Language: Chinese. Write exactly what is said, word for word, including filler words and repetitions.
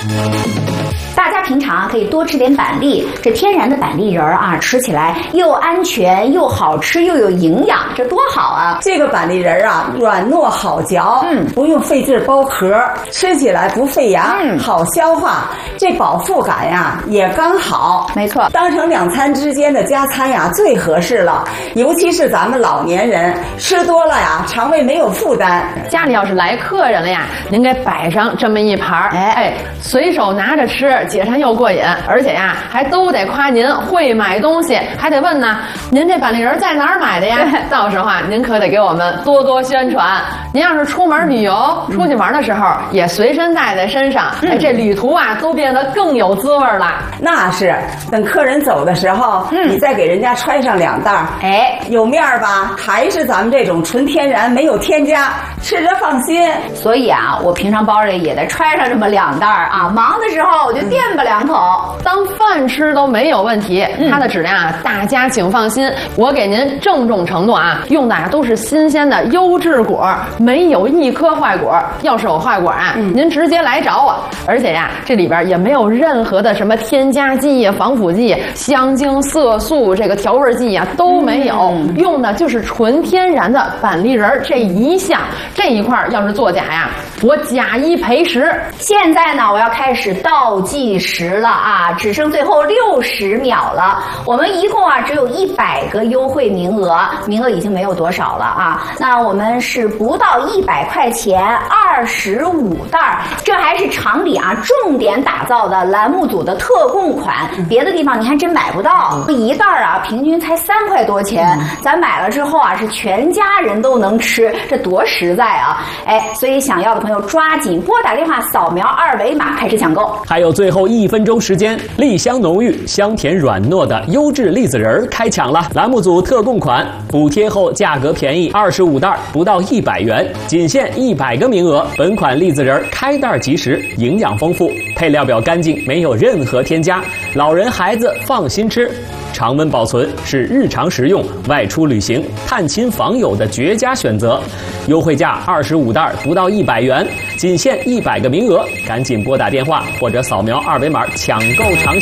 大家平常可以多吃点板栗，这天然的板栗仁儿啊，吃起来又安全又好吃又有营养，这多好啊！ 这个板栗仁儿啊，软糯好嚼，嗯，不用费劲剥壳，吃起来不费牙，嗯，好消化，这饱腹感呀也刚好。 没错， 当成两餐之间的加餐呀最合适了，尤其是咱们老年人吃多了呀，肠胃没有负担。 家里要是来客人了呀，您给摆上这么一盘儿，哎哎，随手拿着吃。解馋又过瘾，而且呀，还都得夸您会买东西，还得问呢，您这板栗仁在哪儿买的呀？到时候啊，您可得给我们多多宣传。您要是出门旅游、嗯、出去玩的时候，也随身带在身上，嗯、哎，这旅途啊都变得更有滋味了。 那是，等客人走的时候，嗯、你再给人家揣上两袋，哎，有面儿吧？还是咱们这种纯天然，没有添加，吃着放心。 所以啊，我平常包里也得揣上这么两袋啊，忙的时候我就垫吧两口， 当饭吃都没有问题。嗯、它的质量啊，大家请放心，我给您郑重承诺啊，用的啊都是新鲜的优质果，没有一颗坏果。要是有坏果啊，嗯、您直接来找我。而且呀，这里边也没有任何的什么添加剂、防腐剂、香精、色素、这个调味剂啊都没有，嗯、用的就是纯天然的板栗仁这一项。这一块要是作假呀，我假一赔十。 现在呢，我要开始倒计时了啊，只剩最后六十秒了。我们一共啊只有一百个优惠名额，名额已经没有多少了啊。那我们是不到一百块钱，二十五袋，这还是厂里啊重点打造的栏目组的特供款，别的地方你还真买不到。一袋啊平均才三块多钱，咱买了之后啊是全家人都能吃，这多实在啊！哎，所以想要的朋友抓紧拨打电话扫描二维码开始抢购。 还有最后一分钟时间，栗香浓郁、香甜软糯的优质栗子仁儿开抢了！栏目组特供款，补贴后价格便宜，二十五袋不到一百元，仅限一百个名额。本款栗子仁儿开袋即食，营养丰富，配料表干净，没有任何添加，老人孩子放心吃。常温保存是日常食用、外出旅行、探亲访友的绝佳选择。优惠价二十五袋不到一百元，仅限一百个名额，赶紧拨打电话或者扫描二维码抢购尝鲜。